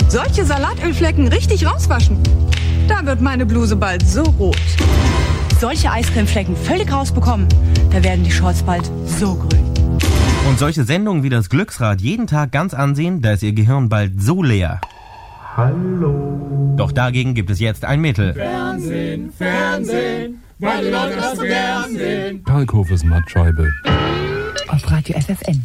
Solche Salatölflecken richtig rauswaschen. Da wird meine Bluse bald so rot. Solche Eiscremeflecken völlig rausbekommen. Da werden die Shorts bald so grün. Und solche Sendungen wie das Glücksrad jeden Tag ganz ansehen, da ist ihr Gehirn bald so leer. Hallo. Doch dagegen gibt es jetzt ein Mittel. Fernsehen, Fernsehen, weil die Leute das so gern sehen. Kalkhofes Mattscheibe. Auf Radio FFN.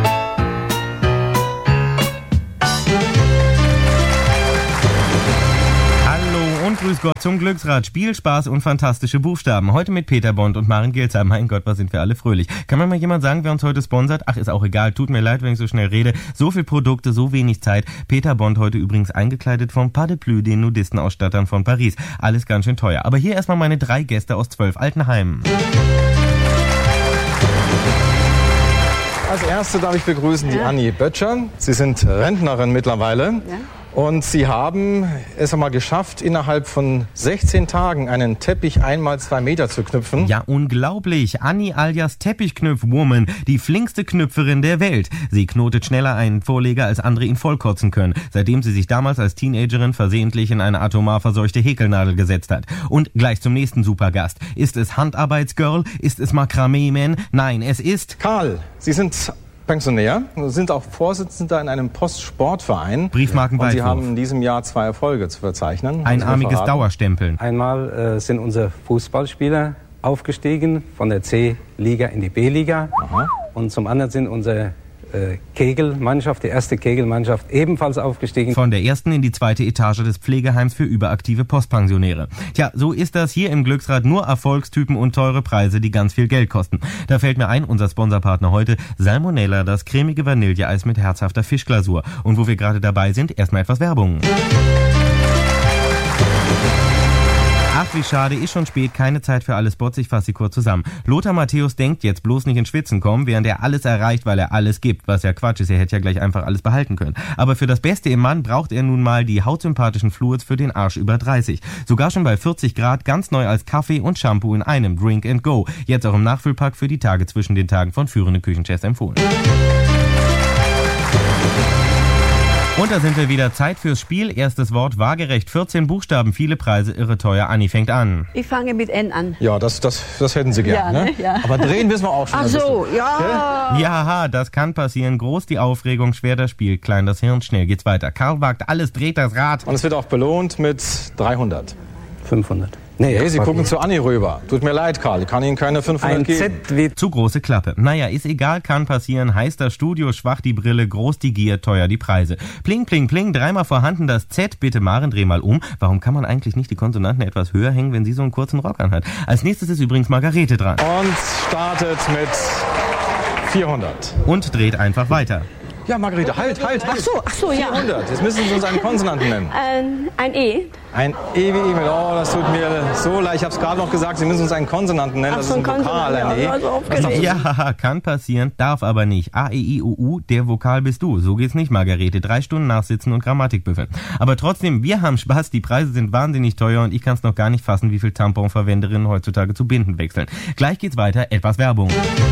Und grüß Gott zum Glücksrad. Spiel, Spaß und fantastische Buchstaben. Heute mit Peter Bond und Maren Gilzer. Mein Gott, was sind wir alle fröhlich. Kann mir mal jemand sagen, wer uns heute sponsert? Ach, ist auch egal. Tut mir leid, wenn ich so schnell rede. So viel Produkte, so wenig Zeit. Peter Bond heute übrigens eingekleidet vom Pas de Plus, den Nudistenausstattern von Paris. Alles ganz schön teuer. Aber hier erstmal meine 3 Gäste aus 12 Altenheimen. Als erste darf ich begrüßen die Anni Böttcher. Sie sind Rentnerin mittlerweile. Ja. Und Sie haben es einmal geschafft, innerhalb von 16 Tagen einen Teppich 1x2 Meter zu knüpfen. Ja, unglaublich. Anni alias Teppichknüpfwoman, die flinkste Knüpferin der Welt. Sie knotet schneller einen Vorleger, als andere ihn vollkotzen können, seitdem sie sich damals als Teenagerin versehentlich in eine atomar verseuchte Häkelnadel gesetzt hat. Und gleich zum nächsten Supergast. Ist es Handarbeitsgirl? Ist es Makramee-Man? Nein, es ist... Karl, Sie sind Pensionär, sind auch Vorsitzender in einem Postsportverein. Briefmarkenweitwurf. Und Sie haben in diesem Jahr 2 Erfolge zu verzeichnen. Einarmiges Dauerstempeln. Einmal sind unsere Fußballspieler aufgestiegen von der C-Liga in die B-Liga. Aha. Und zum anderen sind unsere Kegelmannschaft, die erste Kegelmannschaft, ebenfalls aufgestiegen. Von der ersten in die 2. Etage des Pflegeheims für überaktive Postpensionäre. Tja, so ist das hier im Glücksrad. Nur Erfolgstypen und teure Preise, die ganz viel Geld kosten. Da fällt mir ein, unser Sponsorpartner heute, Salmonella, das cremige Vanilleeis mit herzhafter Fischglasur. Und wo wir gerade dabei sind, erstmal etwas Werbung. Ach, wie schade, ist schon spät, keine Zeit für alle Spots, ich fasse sie kurz zusammen. Lothar Matthäus denkt, jetzt bloß nicht ins Schwitzen kommen, während er alles erreicht, weil er alles gibt, was ja Quatsch ist, er hätte ja gleich einfach alles behalten können. Aber für das Beste im Mann braucht er nun mal die hautsympathischen Fluids für den Arsch über 30. Sogar schon bei 40 Grad, ganz neu als Kaffee und Shampoo in einem, Drink and Go. Jetzt auch im Nachfüllpack für die Tage zwischen den Tagen von führenden Küchenchefs empfohlen. Und da sind wir wieder. Zeit fürs Spiel. Erstes Wort waagerecht. 14 Buchstaben, viele Preise, irre teuer. Anni fängt an. Ich fange mit N an. Ja, das hätten Sie gern. Ja, ne? Ja. Aber drehen wissen wir auch schon. Ach so, ja. Ja, das kann passieren. Groß die Aufregung, schwer das Spiel, klein das Hirn, schnell geht's weiter. Karl wagt alles, dreht das Rad. Und es wird auch belohnt mit 300. 500. Nee, Sie gucken zu Anni rüber. Tut mir leid, Karl, ich kann Ihnen keine 500 geben. Zu große Klappe. Naja, ist egal, kann passieren. Heißt das Studio, schwach die Brille, groß die Gier, teuer die Preise. Pling, pling, pling, 3-mal vorhanden das Z. Bitte Maren, dreh mal um. Warum kann man eigentlich nicht die Konsonanten etwas höher hängen, wenn sie so einen kurzen Rock anhat? Als nächstes ist übrigens Margarete dran. Und startet mit 400. Und dreht einfach weiter. Ja, Margarete, halt. Ach so, ja. 400. Jetzt müssen Sie uns einen Konsonanten nennen. Ein E. Ein E wie Emil. Oh, das tut mir so leid. Ich habe es gerade noch gesagt, Sie müssen uns einen Konsonanten nennen. Ach, Das so ist ein Vokal, ein E. Ja, kann passieren, darf aber nicht. A, E, I, O, U, der Vokal bist du. So geht's nicht, Margarete. 3 Stunden nachsitzen und Grammatik büffeln. Aber trotzdem, wir haben Spaß. Die Preise sind wahnsinnig teuer und ich kann es noch gar nicht fassen, wie viel Tamponverwenderinnen heutzutage zu Binden wechseln. Gleich geht's weiter. Etwas Werbung.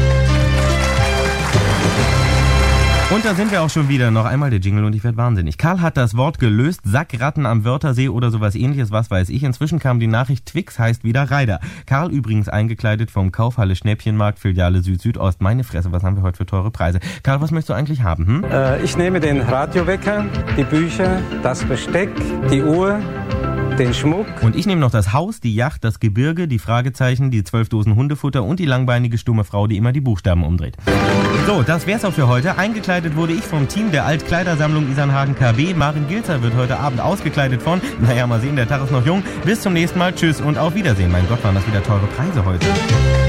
Und da sind wir auch schon wieder. Noch einmal der Jingle und ich werde wahnsinnig. Karl hat das Wort gelöst. Sackratten am Wörthersee oder sowas ähnliches, was weiß ich. Inzwischen kam die Nachricht, Twix heißt wieder Reider. Karl übrigens eingekleidet vom Kaufhalle Schnäppchenmarkt, Filiale Süd-Südost. Meine Fresse, was haben wir heute für teure Preise? Karl, was möchtest du eigentlich haben? Ich nehme den Radiowecker, die Bücher, das Besteck, die Uhr, den Schmuck. Und ich nehme noch das Haus, die Yacht, das Gebirge, die Fragezeichen, die 12 Dosen Hundefutter und die langbeinige stumme Frau, die immer die Buchstaben umdreht. So, das wär's auch für heute. Eingekleidet wurde ich vom Team der Altkleidersammlung Isernhagen KB. Maren Gilzer wird heute Abend ausgekleidet von, naja, mal sehen, der Tag ist noch jung. Bis zum nächsten Mal, tschüss und auf Wiedersehen. Mein Gott, waren das wieder teure Preise heute.